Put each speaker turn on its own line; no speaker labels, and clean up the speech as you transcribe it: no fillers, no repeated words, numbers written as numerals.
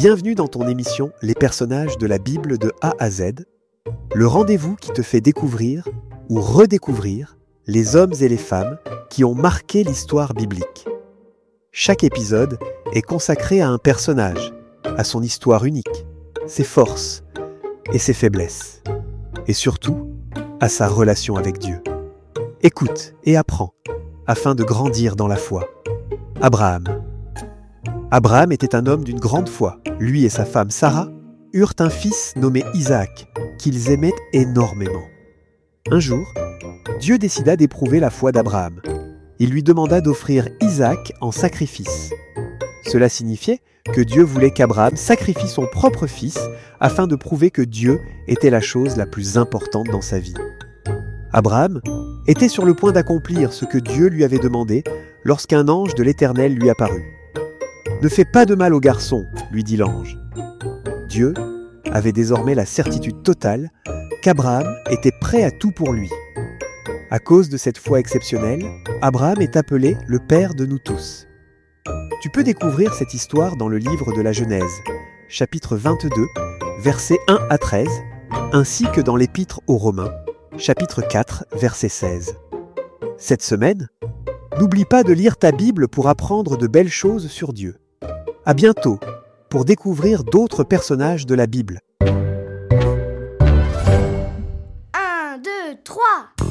Bienvenue dans ton émission Les personnages de la Bible de A à Z, le rendez-vous qui te fait découvrir ou redécouvrir les hommes et les femmes qui ont marqué l'histoire biblique. Chaque épisode est consacré à un personnage, à son histoire unique, ses forces et ses faiblesses, et surtout à sa relation avec Dieu. Écoute et apprends afin de grandir dans la foi. Abraham. Abraham était un homme d'une grande foi. Lui et sa femme Sarah eurent un fils nommé Isaac, qu'ils aimaient énormément. Un jour, Dieu décida d'éprouver la foi d'Abraham. Il lui demanda d'offrir Isaac en sacrifice. Cela signifiait que Dieu voulait qu'Abraham sacrifie son propre fils afin de prouver que Dieu était la chose la plus importante dans sa vie. Abraham était sur le point d'accomplir ce que Dieu lui avait demandé lorsqu'un ange de l'Éternel lui apparut. « Ne fais pas de mal au garçon », lui dit l'ange. Dieu avait désormais la certitude totale qu'Abraham était prêt à tout pour lui. À cause de cette foi exceptionnelle, Abraham est appelé le père de nous tous. Tu peux découvrir cette histoire dans le livre de la Genèse, chapitre 22, versets 1 à 13, ainsi que dans l'épître aux Romains, chapitre 4, verset 16. Cette semaine, n'oublie pas de lire ta Bible pour apprendre de belles choses sur Dieu. À bientôt pour découvrir d'autres personnages de la Bible.
1, 2, 3